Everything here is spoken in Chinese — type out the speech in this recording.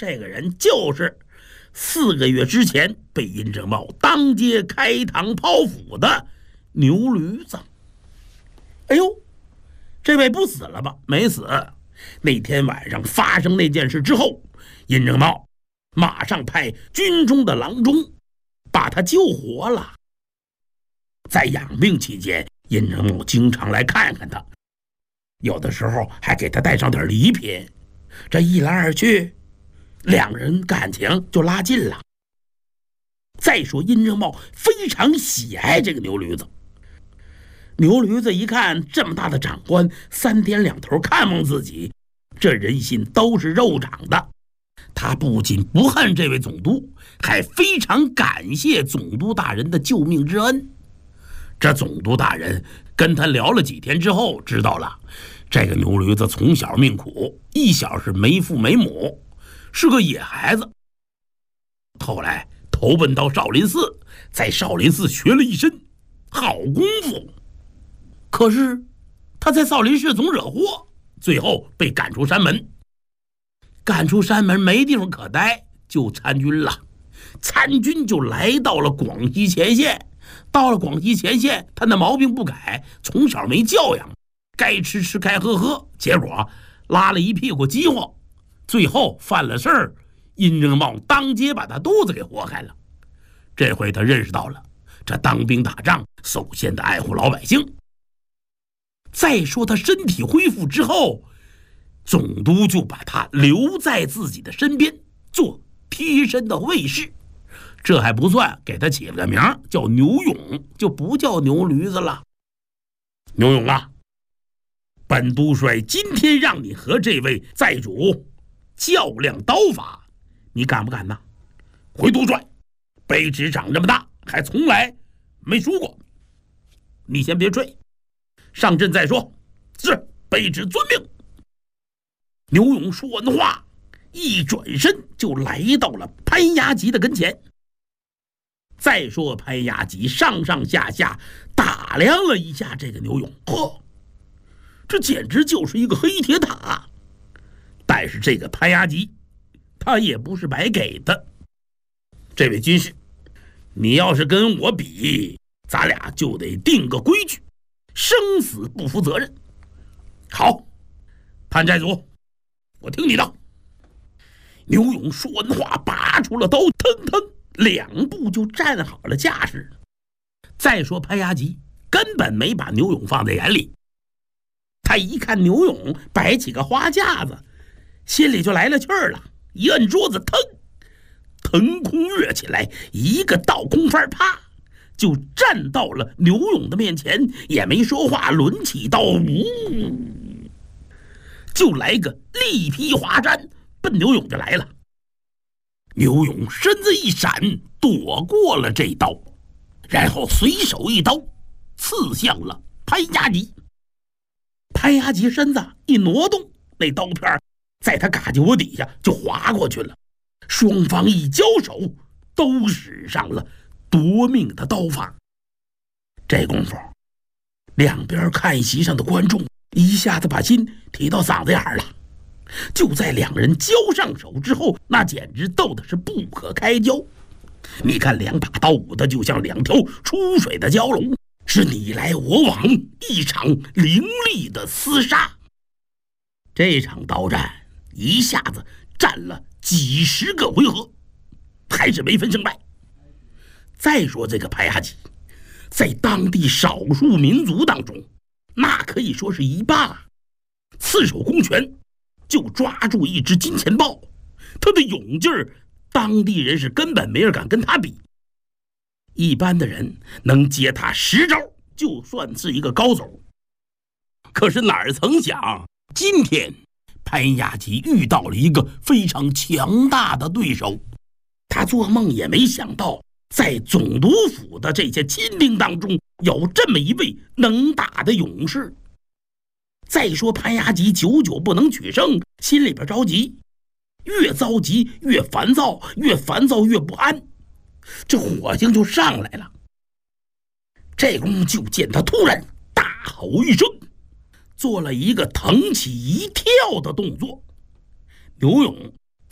这个人就是4个月之前被殷正茂当街开膛剖腹的牛驴子。哎呦，这位不死了吧？没死。那天晚上发生那件事之后，殷正茂马上派军中的郎中把他救活了。在养病期间，殷正茂经常来看看他，有的时候还给他带上点礼品。这一来二去，两人感情就拉近了。再说殷正茂非常喜爱这个牛驴子。牛驴子一看这么大的长官3天2头看望自己，这人心都是肉长的。他不仅不恨这位总督，还非常感谢总督大人的救命之恩。这总督大人跟他聊了几天之后，知道了这个牛驴子从小命苦，一小是没父没母，是个野孩子。后来投奔到少林寺，在少林寺学了一身好功夫。可是他在少林寺总惹祸，最后被赶出山门。赶出山门没地方可待，就参军了。参军就来到了广西前线。到了广西前线，他那毛病不改，从小没教养，该吃吃该喝喝，结果拉了一屁股饥荒，最后犯了事儿，殷正茂当街把他肚子给活开了。这回他认识到了这当兵打仗首先得爱护老百姓。再说他身体恢复之后，总督就把他留在自己的身边做贴身的卫士。这还不算，给他起了个名叫牛勇，就不叫牛驴子了。牛勇啊，本督帅今天让你和这位寨主较量刀法，你敢不敢呢？回督帅，卑职长这么大还从来没输过，你先别吹，上阵再说。是，卑职遵命。牛勇说完话，一转身就来到了潘押吉的跟前。再说潘押吉上上下下打量了一下这个牛勇，这简直就是一个黑铁塔。但是这个潘押吉他也不是白给的。这位军士，你要是跟我比，咱俩就得定个规矩，生死不负责任。好，潘寨主，我听你的。牛勇说完话，拔出了刀，腾腾2步就站好了架势。再说潘押吉根本没把牛勇放在眼里，他一看牛勇摆起个花架子，心里就来了气儿了，一摁桌子，腾空跃起来，一个倒空翻，啪就站到了牛勇的面前，也没说话，抡起刀，就来个力劈华山，奔牛勇就来了。牛勇身子一闪，躲过了这刀，然后随手一刀刺向了潘押吉。潘押吉身子一挪动，那刀片在他嘎脚底下就划过去了。双方一交手，都使上了夺命的刀法。这功夫，两边看席上的观众一下子把心提到嗓子眼儿了。就在两人交上手之后，那简直斗的是不可开交。你看两把刀舞的就像两条出水的蛟龙，是你来我往，一场凌厉的厮杀。这场刀战一下子战了几十个回合，还是没分胜败。再说这个潘押吉，在当地少数民族当中，那可以说是一霸，刺手空拳就抓住一只金钱豹，他的勇劲儿，当地人是根本没人敢跟他比。一般的人能接他10招，就算是一个高手。可是哪儿曾想，今天潘押吉遇到了一个非常强大的对手。他做梦也没想到，在总督府的这些亲兵当中，有这么一位能打的勇士。再说潘押吉久久不能取胜，心里边着急，越着急越烦躁，越烦躁越不安，这火星就上来了。这功夫就见他突然大吼一声，做了一个腾起一跳的动作。牛勇